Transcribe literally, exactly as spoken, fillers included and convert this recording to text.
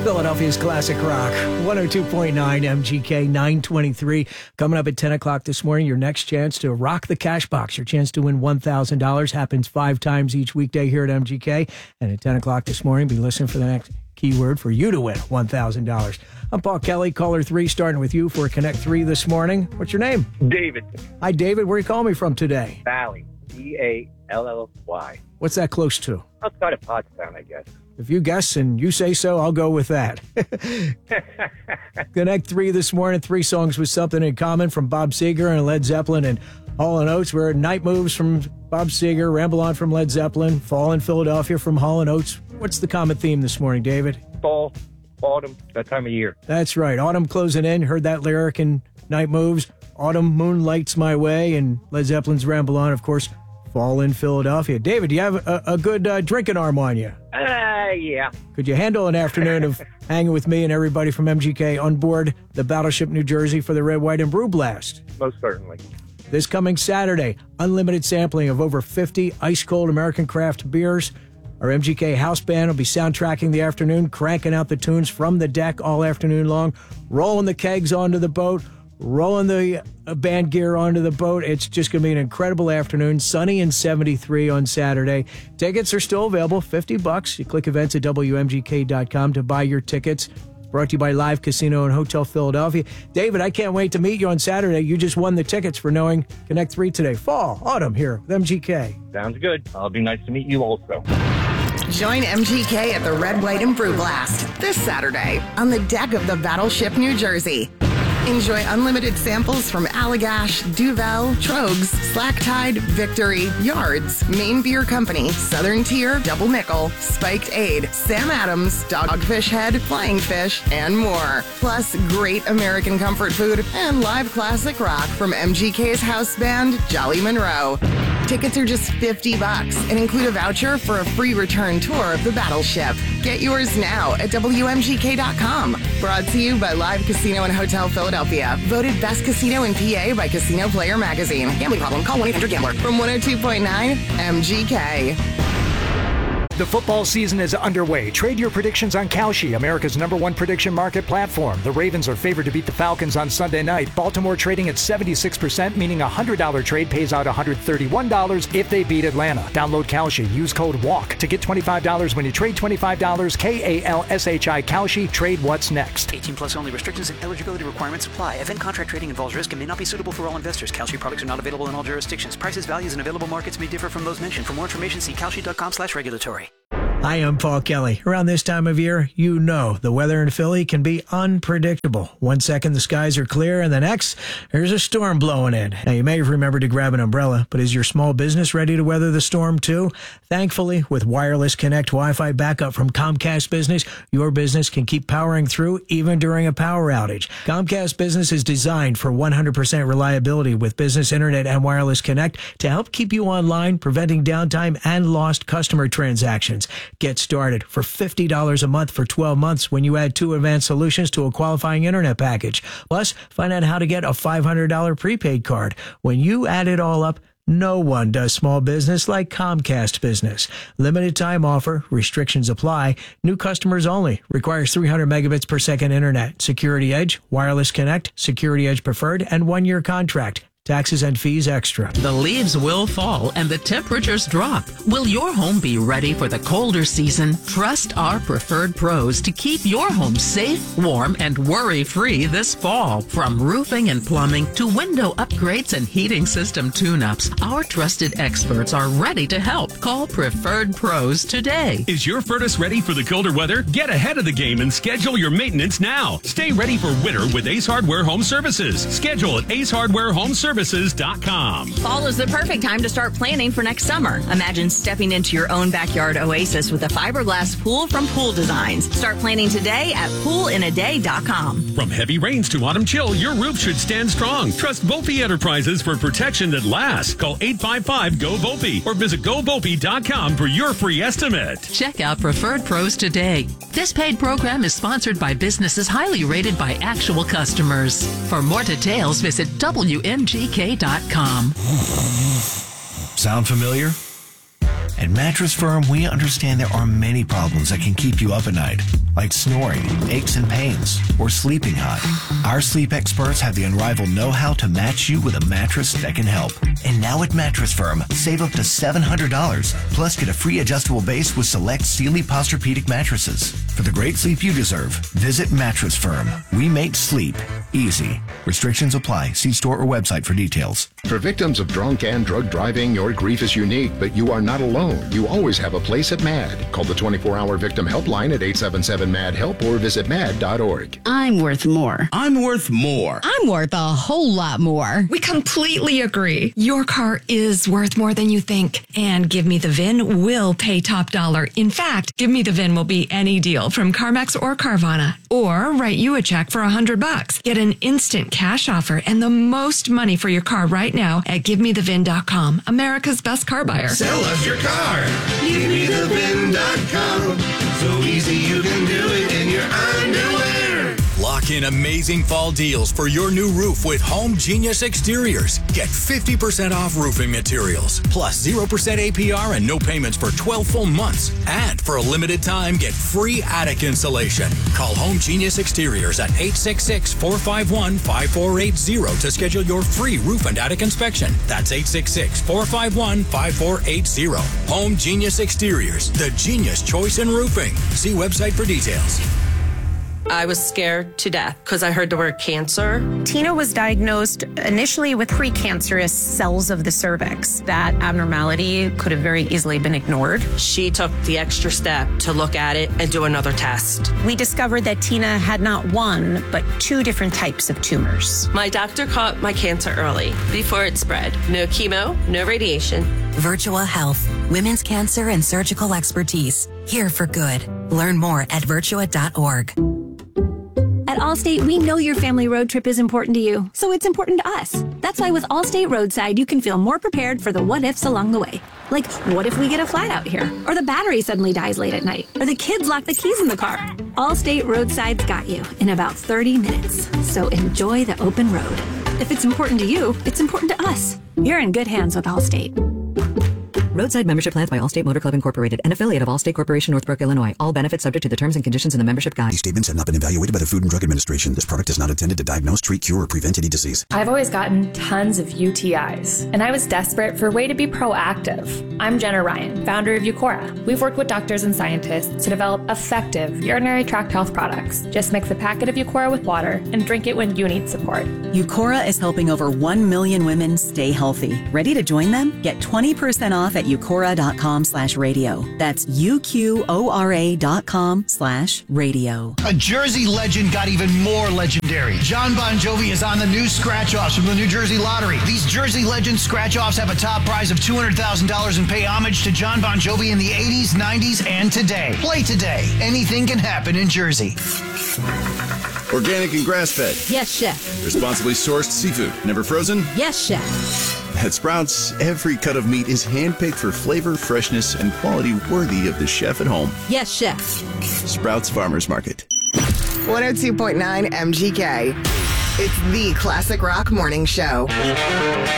Philadelphia's Classic Rock, one oh two point nine M G K nine twenty-three. Coming up at ten o'clock this morning, your next chance to rock the cash box. Your chance to win one thousand dollars happens five times each weekday here at M G K. And at ten o'clock this morning, be listening for the next keyword for you to win one thousand dollars. I'm Paul Kelly, caller three, starting with you for Connect three this morning. What's your name? David. Hi, David. Where are you calling me from today? Valley. V A L L Y. What's that close to? Outside of Pottstown, I guess. If you guess and you say so, I'll go with that. Connect three this morning, three songs with something in common from Bob Seger and Led Zeppelin and Hall and Oates. We're Night Moves from Bob Seger, Ramble On from Led Zeppelin, Fall in Philadelphia from Hall and Oates. What's the common theme this morning, David? Fall, autumn, that time of year. That's right. Autumn closing in. Heard that lyric in Night Moves. Autumn moonlights my way, and Led Zeppelin's Ramble On, of course, Fall in Philadelphia. David, do you have a, a good uh, drinking arm on you? Uh, yeah. Could you handle an afternoon of hanging with me and everybody from M G K on board the Battleship New Jersey for the Red, White, and Brew Blast? Most certainly. This coming Saturday, unlimited sampling of over fifty ice-cold American craft beers. Our M G K house band will be soundtracking the afternoon, cranking out the tunes from the deck all afternoon long, rolling the kegs onto the boat, rolling the uh, band gear onto the boat. It's just going to be an incredible afternoon. Sunny and seventy-three on Saturday. Tickets are still available, fifty bucks. You click events at W M G K dot com to buy your tickets. Brought to you by Live Casino and Hotel Philadelphia. David, I can't wait to meet you on Saturday. You just won the tickets for knowing Connect three today. Fall, autumn here with M G K. Sounds good. It'll be nice to meet you also. Join M G K at the Red, White, and Brew Blast this Saturday on the deck of the Battleship New Jersey. Enjoy unlimited samples from Allagash, Duvel, Trogs, Slack Tide, Victory, Yards, Maine Beer Company, Southern Tier, Double Nickel, Spiked Aid, Sam Adams, Dogfish Head, Flying Fish, and more. Plus great American comfort food and live classic rock from M G K's house band, Jolly Monroe. Tickets are just fifty bucks and include a voucher for a free return tour of the Battleship. Get yours now at W M G K dot com. Brought to you by Live Casino and Hotel Philadelphia. Voted best casino in P A by Casino Player Magazine. Gambling problem? Call one eight hundred gambler. From one oh two point nine M G K. The football season is underway. Trade your predictions on Kalshi, America's number one prediction market platform. The Ravens are favored to beat the Falcons on Sunday night. Baltimore trading at seventy-six percent, meaning a one hundred dollars trade pays out one hundred thirty-one dollars if they beat Atlanta. Download Kalshi. Use code WALK to get twenty-five dollars when you trade twenty-five dollars. K A L S H I Kalshi. Trade what's next. eighteen plus only. Restrictions and eligibility requirements apply. Event contract trading involves risk and may not be suitable for all investors. Kalshi products are not available in all jurisdictions. Prices, values, and available markets may differ from those mentioned. For more information, see kalshi dot com slash regulatory. Hi, I'm Paul Kelly. Around this time of year, you know the weather in Philly can be unpredictable. One second the skies are clear, and the next, there's a storm blowing in. Now, you may have remembered to grab an umbrella, but is your small business ready to weather the storm too? Thankfully, with Wireless Connect Wi-Fi backup from Comcast Business, your business can keep powering through even during a power outage. Comcast Business is designed for one hundred percent reliability with business internet and Wireless Connect to help keep you online, preventing downtime and lost customer transactions. Get started for fifty dollars a month for twelve months when you add two advanced solutions to a qualifying internet package. Plus, find out how to get a five hundred dollars prepaid card. When you add it all up, no one does small business like Comcast Business. Limited time offer. Restrictions apply. New customers only. Requires three hundred megabits per second internet. Security Edge, Wireless Connect, Security Edge Preferred, and one-year contract. Taxes and fees extra. The leaves will fall and the temperatures drop. Will your home be ready for the colder season? Trust our preferred pros to keep your home safe, warm, and worry-free this fall. From roofing and plumbing to window upgrades and heating system tune-ups, our trusted experts are ready to help. Call Preferred Pros today. Is your furnace ready for the colder weather? Get ahead of the game and schedule your maintenance now. Stay ready for winter with Ace Hardware Home Services. Schedule at ace hardware home services dot com. Fall is the perfect time to start planning for next summer. Imagine stepping into your own backyard oasis with a fiberglass pool from Pool Designs. Start planning today at pool in a day dot com. From heavy rains to autumn chill, your roof should stand strong. Trust Volpe Enterprises for protection that lasts. Call eight five five, G O, Volpe or visit go volpe dot com for your free estimate. Check out Preferred Pros today. This paid program is sponsored by businesses highly rated by actual customers. For more details, visit W M G K dot com. Sound familiar? At Mattress Firm, we understand there are many problems that can keep you up at night, like snoring, aches and pains, or sleeping hot. Our sleep experts have the unrivaled know-how to match you with a mattress that can help. And now at Mattress Firm, save up to seven hundred dollars, plus get a free adjustable base with select Sealy Posturepedic mattresses. For the great sleep you deserve, visit Mattress Firm. We make sleep easy. Restrictions apply. See store or website for details. For victims of drunk and drug driving, your grief is unique, but you are not alone. You always have a place at MAD. Call the twenty-four hour victim helpline at eight seven seven MAD HELP or visit mad dot org. I'm worth more. I'm worth more. I'm worth a whole lot more. We completely agree. Your car is worth more than you think. And Give Me the V I N will pay top dollar. In fact, Give Me the V I N will be any deal from CarMax or Carvana. Or write you a check for a hundred bucks. Get an instant cash offer and the most money for your car right now at give me the V I N dot com. America's best car buyer. Sell us your car. give me the V I N dot com. So easy you can do it in your underwear. Lock in amazing fall deals for your new roof with Home Genius Exteriors. Get fifty percent off roofing materials, plus zero percent A P R and no payments for twelve full months. And for a limited time, get free attic insulation. Call Home Genius Exteriors at eight six six, four five one, five four eight zero to schedule your free roof and attic inspection. That's eight six six, four five one, five four eight zero. Home Genius Exteriors, the genius choice in roofing. See website for details. I was scared to death because I heard the word cancer. Tina was diagnosed initially with precancerous cells of the cervix. That abnormality could have very easily been ignored. She took the extra step to look at it and do another test. We discovered that Tina had not one, but two different types of tumors. My doctor caught my cancer early, before it spread. No chemo, no radiation. Virtua Health, women's cancer and surgical expertise. Here for good. Learn more at virtua dot org. At Allstate, we know your family road trip is important to you, so it's important to us. That's why with Allstate Roadside, you can feel more prepared for the what-ifs along the way. Like, what if we get a flat out here? Or the battery suddenly dies late at night? Or the kids lock the keys in the car? Allstate Roadside's got you in about thirty minutes, so enjoy the open road. If it's important to you, it's important to us. You're in good hands with Allstate. Roadside membership plans by Allstate Motor Club Incorporated, an affiliate of Allstate Corporation, Northbrook, Illinois. All benefits subject to the terms and conditions in the membership guide. These statements have not been evaluated by the Food and Drug Administration. This product is not intended to diagnose, treat, cure, or prevent any disease. I've always gotten tons of U T Is, and I was desperate for a way to be proactive. I'm Jenna Ryan, founder of Eucora. We've worked with doctors and scientists to develop effective urinary tract health products. Just mix a packet of Eucora with water and drink it when you need support. Eucora is helping over one million women stay healthy. Ready to join them? Get twenty percent off at eucora dot com slash radio. That's U Q O R A dot com slash radio. A Jersey legend got even more legendary. John Bon Jovi is on the new scratch-offs from the New Jersey Lottery. These Jersey legend scratch-offs have a top prize of two hundred thousand dollars and pay homage to John Bon Jovi in the eighties, nineties, and today. Play today. Anything can happen in Jersey. Organic and grass-fed. Yes, chef. Responsibly sourced seafood. Never frozen? Yes, chef. At Sprouts, every cut of meat is handpicked for flavor, freshness, and quality worthy of the chef at home. Yes, chef. Sprouts Farmers Market. one oh two point nine M G K. It's the classic rock morning show.